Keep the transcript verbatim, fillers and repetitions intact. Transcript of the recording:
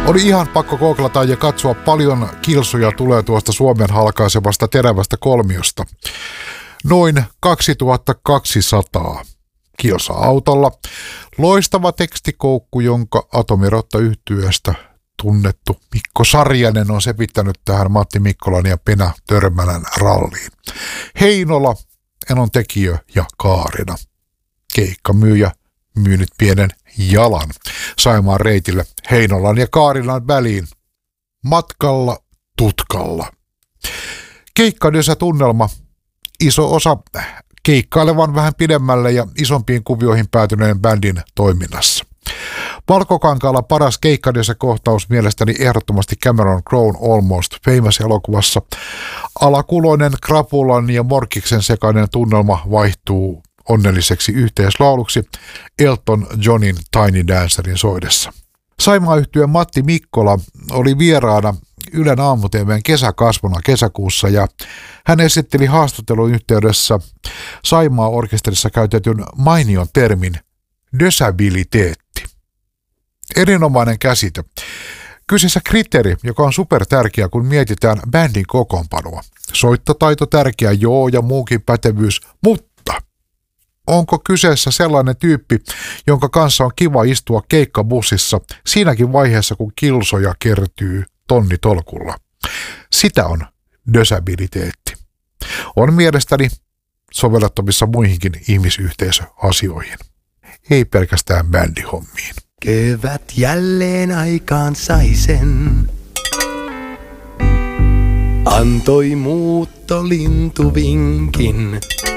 Oli ihan pakko googlata ja katsoa, paljon kilsoja tulee tuosta Suomen halkaisemasta terävästä kolmiosta. Noin kaksituhattakaksisataa kilsaa autolla. Loistava tekstikoukku, jonka Atomirotta-yhtyeestä tunnettu Mikko Sarjanen on sepittänyt tähän Matti Mikkolan ja Penä Törmälän ralliin. Heinola, Enontekiö ja Kaarina. Keikkamyyjä myynyt pienen jalan Saimaan reitille Heinolan ja Kaarinan väliin. Matkalla tutkalla. Keikkadyössä tunnelma. Iso osa keikkailevan vähän pidemmälle ja isompiin kuvioihin päätyneen bändin toiminnassa. Valkokankaalla paras keikkadyössä kohtaus mielestäni ehdottomasti Cameron Crowe Almost Famous-elokuvassa. Alakuloinen krapulan ja morkiksen sekainen tunnelma vaihtuu onnelliseksi yhteislauluksi Elton Johnin Tiny Dancerin soidessa. Saimaa-yhtyeen Matti Mikkola oli vieraana Ylen aamu-tv:n kesäkasvuna kesäkuussa ja hän esitteli haastattelun yhteydessä Saimaa-orkesterissa käytetyn mainion termin dösabiliteetti. Erinomainen käsite. Kyseessä kriteeri, joka on supertärkeä, kun mietitään bändin kokoonpanoa. Soittotaito tärkeä, joo, ja muukin pätevyys, mutta onko kyseessä sellainen tyyppi, jonka kanssa on kiva istua keikkabussissa siinäkin vaiheessa, kun kilsoja kertyy tonnitolkulla? Sitä on dösabiliteetti. On mielestäni sovellettavissa muihinkin ihmisyhteisöasioihin. Ei pelkästään bändihommiin. Kevät jälleen aikaan sai sen. Antoi muuttolintu vinkin.